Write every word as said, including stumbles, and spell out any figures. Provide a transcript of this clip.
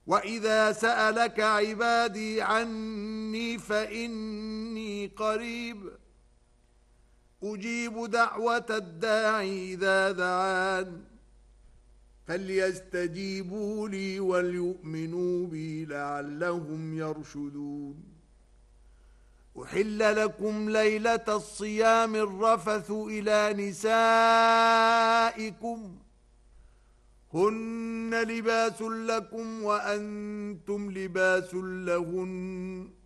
وإذا سألك عبادي عني فإني قريب أجيب دعوة الداعي إذا دعان فليستجيبوا لي وليؤمنوا بي لعلهم يرشدون أحل لكم ليلة الصيام الرفث إلى نسائكم هن لباس لكم وأنتم لباس لهن